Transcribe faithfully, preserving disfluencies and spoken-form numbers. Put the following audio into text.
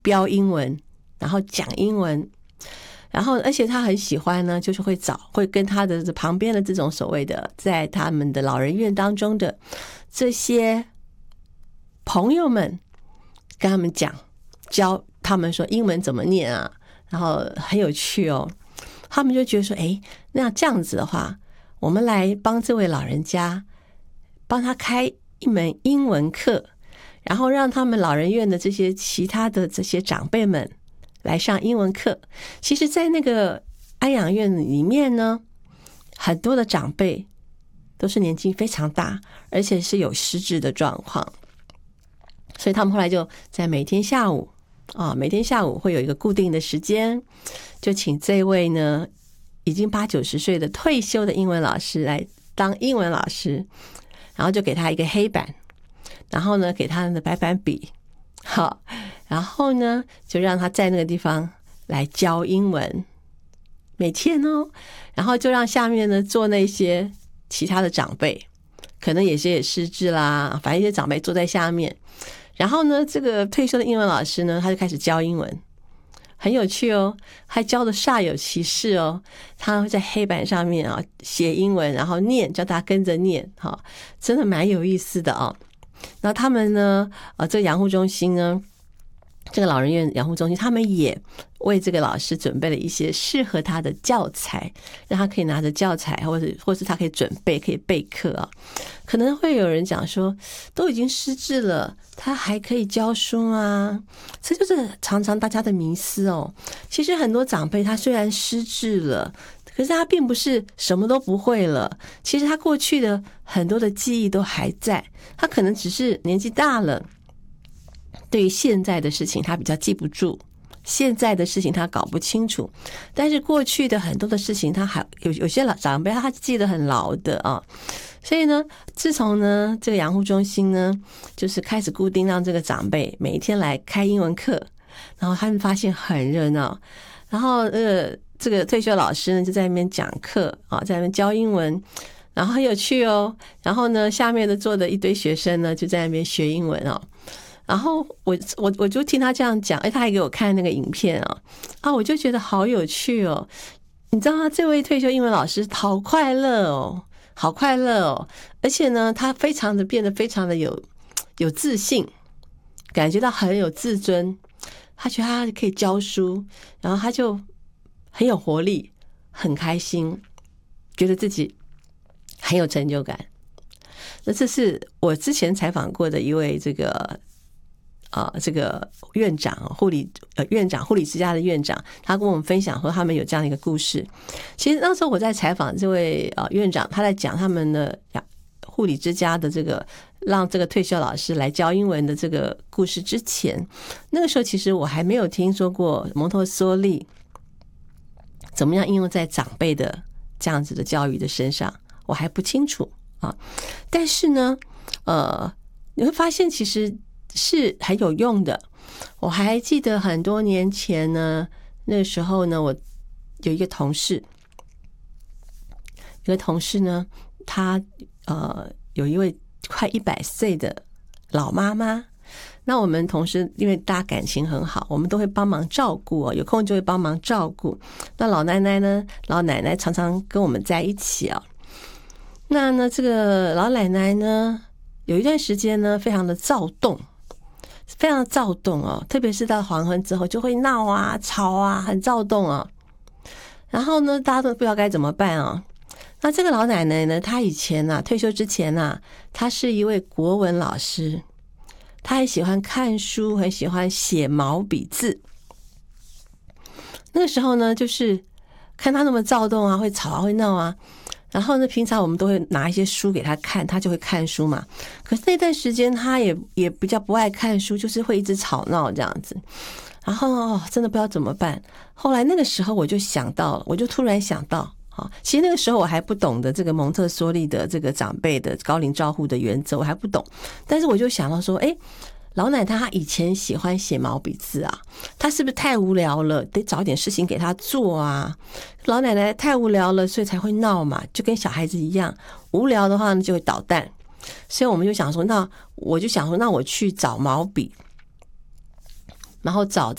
标英文，然后讲英文，然后而且他很喜欢呢，就是会找会跟他的旁边的这种所谓的在他们的老人院当中的这些朋友们，跟他们讲，教他们说英文怎么念啊，然后很有趣哦。他们就觉得说，哎，那这样子的话，我们来帮这位老人家帮他开一门英文课，然后让他们老人院的这些其他的这些长辈们来上英文课。其实在那个安养院里面呢，很多的长辈都是年纪非常大，而且是有失智的状况，所以他们后来就在每天下午啊，每天下午会有一个固定的时间，就请这位呢已经八九十岁的退休的英文老师来当英文老师，然后就给他一个黑板，然后呢给他的白板笔，好，然后呢就让他在那个地方来教英文，每天哦，然后就让下面呢做那些其他的长辈，可能有些也失智啦，反正一些长辈坐在下面，然后呢这个退休的英文老师呢他就开始教英文，很有趣哦，还教的煞有其事哦。他会在黑板上面啊写英文，然后念，叫大家跟着念，哈，真的蛮有意思的哦。那他们呢，呃，这个养护中心呢，这个老人院养护中心，他们也为这个老师准备了一些适合他的教材，让他可以拿着教材，或者或是他可以准备，可以备课啊。可能会有人讲说，都已经失智了，他还可以教书啊？这就是常常大家的迷思哦。其实很多长辈他虽然失智了，可是他并不是什么都不会了。其实他过去的很多的记忆都还在，他可能只是年纪大了，对于现在的事情他比较记不住，现在的事情他搞不清楚，但是过去的很多的事情他还有有些老长辈他记得很牢的啊。所以呢，自从呢这个养护中心呢就是开始固定让这个长辈每一天来开英文课，然后他们发现很热闹，然后呃这个退休老师呢就在那边讲课啊，在那边教英文，然后很有趣哦。然后呢下面的坐的一堆学生呢就在那边学英文哦。然后我我我就听他这样讲，哎，他还给我看那个影片啊，啊，我就觉得好有趣哦。你知道吗？这位退休英文老师好快乐哦，好快乐哦，而且呢，他非常的变得非常的有有自信，感觉到很有自尊。他觉得他可以教书，然后他就很有活力，很开心，觉得自己很有成就感。那这是我之前采访过的一位这个。啊、呃，这个院长护理呃院长护理之家的院长，他跟我们分享说他们有这样的一个故事。其实那时候我在采访这位呃院长，他在讲他们的护理之家的这个让这个退休老师来教英文的这个故事之前，那个时候其实我还没有听说过蒙特梭利怎么样应用在长辈的这样子的教育的身上，我还不清楚啊。但是呢，呃，你会发现其实是很有用的。我还记得很多年前呢，那个时候呢，我有一个同事，一个同事呢，他呃有一位快一百岁的老妈妈。那我们同事因为大家感情很好，我们都会帮忙照顾哦，有空就会帮忙照顾。那老奶奶呢，老奶奶常常跟我们在一起啊。那呢，这个老奶奶呢，有一段时间呢，非常的躁动。非常躁动哦，特别是到黄昏之后就会闹啊、吵啊，很躁动啊。然后呢，大家都不知道该怎么办啊。那这个老奶奶呢，她以前啊，退休之前啊，她是一位国文老师，她很喜欢看书，很喜欢写毛笔字。那个时候呢，就是看她那么躁动啊，会吵啊，会闹啊。然后呢，平常我们都会拿一些书给他看，他就会看书嘛。可是那段时间他也也比较不爱看书，就是会一直吵闹这样子。然后、哦、真的不知道怎么办。后来那个时候我就想到，我就突然想到，好，其实那个时候我还不懂得这个蒙特梭利的这个长辈的高龄照护的原则，我还不懂。但是我就想到说，哎，老奶奶她以前喜欢写毛笔字啊，她是不是太无聊了，得找点事情给她做啊？老奶奶太无聊了，所以才会闹嘛，就跟小孩子一样，无聊的话呢就会捣蛋。所以我们就想说，那我就想说，那我去找毛笔，然后找